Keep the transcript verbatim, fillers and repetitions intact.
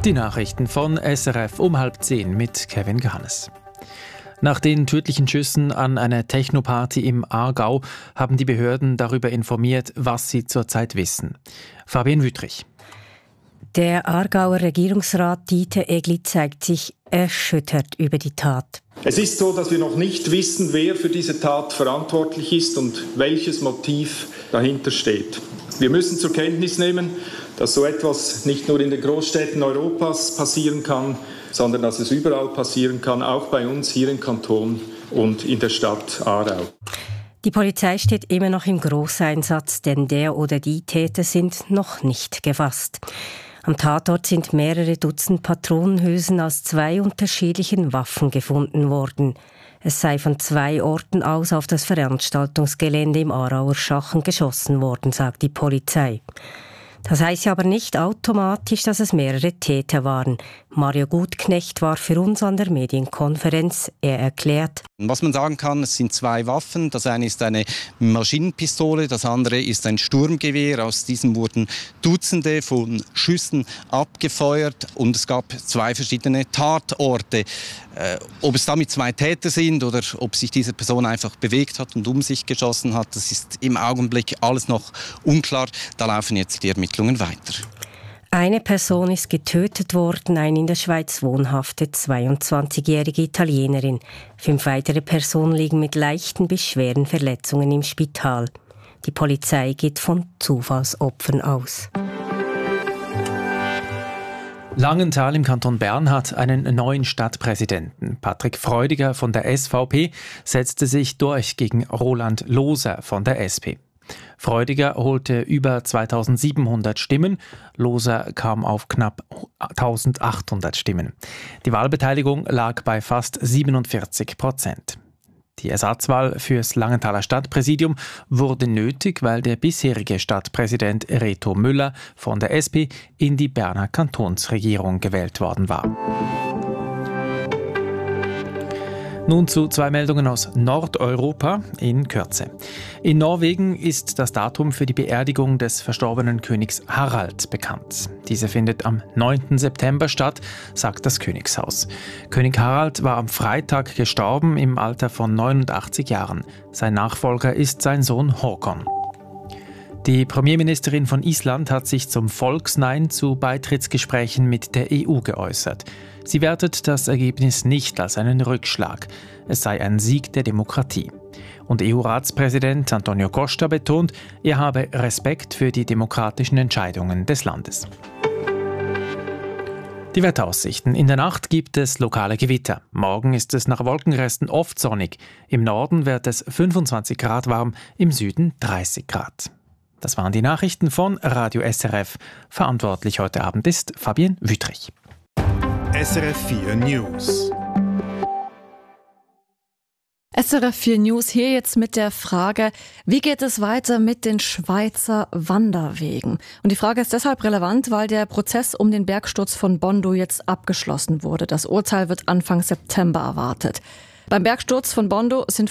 Die Nachrichten von S R F um halb zehn mit Kevin Johannes. Nach den tödlichen Schüssen an einer Techno-Party im Aargau haben die Behörden darüber informiert, was sie zurzeit wissen. Fabian Wüttrich. Der Aargauer Regierungsrat Dieter Egli zeigt sich erschüttert über die Tat. Es ist so, dass wir noch nicht wissen, wer für diese Tat verantwortlich ist und welches Motiv dahinter steht. Wir müssen zur Kenntnis nehmen, dass so etwas nicht nur in den Großstädten Europas passieren kann, sondern dass es überall passieren kann, auch bei uns hier im Kanton und in der Stadt Aarau. Die Polizei steht immer noch im Großeinsatz, denn der oder die Täter sind noch nicht gefasst. Am Tatort sind mehrere Dutzend Patronenhülsen aus zwei unterschiedlichen Waffen gefunden worden. Es sei von zwei Orten aus auf das Veranstaltungsgelände im Aarauer Schachen geschossen worden, sagt die Polizei. Das heißt aber nicht automatisch, dass es mehrere Täter waren. Mario Gutknecht war für uns an der Medienkonferenz. Er erklärt: Was man sagen kann, es sind zwei Waffen. Das eine ist eine Maschinenpistole, das andere ist ein Sturmgewehr. Aus diesem wurden Dutzende von Schüssen abgefeuert und es gab zwei verschiedene Tatorte. Äh, ob es damit zwei Täter sind oder ob sich diese Person einfach bewegt hat und um sich geschossen hat, das ist im Augenblick alles noch unklar. Da laufen jetzt die Ermittlungen weiter. Eine Person ist getötet worden, eine in der Schweiz wohnhafte zweiundzwanzigjährige Italienerin. Fünf weitere Personen liegen mit leichten bis schweren Verletzungen im Spital. Die Polizei geht von Zufallsopfern aus. Langenthal im Kanton Bern hat einen neuen Stadtpräsidenten. Patrick Freudiger von der S V P setzte sich durch gegen Roland Loser von der S P. Freudiger holte über zweitausendsiebenhundert Stimmen, Loser kam auf knapp eintausendachthundert Stimmen. Die Wahlbeteiligung lag bei fast siebenundvierzig Prozent. Die Ersatzwahl fürs Langenthaler Stadtpräsidium wurde nötig, weil der bisherige Stadtpräsident Reto Müller von der S P in die Berner Kantonsregierung gewählt worden war. Nun zu zwei Meldungen aus Nordeuropa in Kürze. In Norwegen ist das Datum für die Beerdigung des verstorbenen Königs Harald bekannt. Diese findet am neunten September statt, sagt das Königshaus. König Harald war am Freitag gestorben im Alter von neunundachtzig Jahren. Sein Nachfolger ist sein Sohn Håkon. Die Premierministerin von Island hat sich zum Volksnein zu Beitrittsgesprächen mit der E U geäußert. Sie wertet das Ergebnis nicht als einen Rückschlag. Es sei ein Sieg der Demokratie. Und E U-Ratspräsident Antonio Costa betont, er habe Respekt für die demokratischen Entscheidungen des Landes. Die Wetteraussichten. In der Nacht gibt es lokale Gewitter. Morgen ist es nach Wolkenresten oft sonnig. Im Norden wird es fünfundzwanzig Grad warm, im Süden dreißig Grad. Das waren die Nachrichten von Radio S R F. Verantwortlich heute Abend ist Fabian Wüttrich. S R F vier News. S R F vier News hier jetzt mit der Frage, wie geht es weiter mit den Schweizer Wanderwegen? Und die Frage ist deshalb relevant, weil der Prozess um den Bergsturz von Bondo jetzt abgeschlossen wurde. Das Urteil wird Anfang September erwartet. Beim Bergsturz von Bondo sind